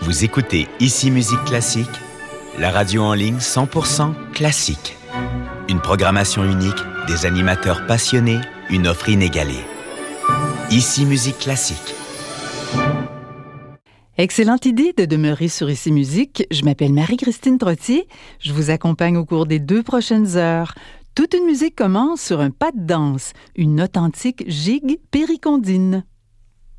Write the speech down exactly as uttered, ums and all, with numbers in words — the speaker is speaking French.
Vous écoutez Ici Musique Classique, la radio en ligne cent pour cent classique. Une programmation unique, des animateurs passionnés, une offre inégalée. Ici Musique Classique. Excellente idée de demeurer sur Ici Musique. Je m'appelle Marie-Christine Trottier. Je vous accompagne au cours des deux prochaines heures. Toute une musique commence sur un pas de danse, une authentique gigue péricondine.